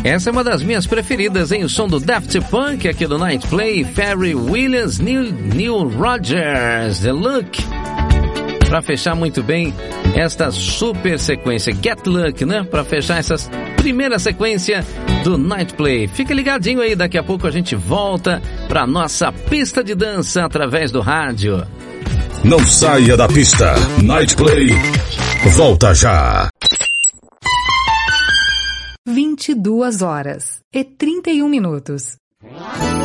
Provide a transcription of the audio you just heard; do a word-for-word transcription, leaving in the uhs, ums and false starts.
Essa é uma das minhas preferidas, hein? O som do Daft Punk aqui do Night Play, Pharrell Williams, Neil, Neil Rogers, The Look. Pra fechar muito bem esta super sequência, Get Luck, né? Pra fechar essa primeira sequência do Night Play. Fica ligadinho aí, daqui a pouco a gente volta pra nossa pista de dança através do rádio. Não saia da pista, Night Play volta já. vinte e duas horas e trinta e um minutos.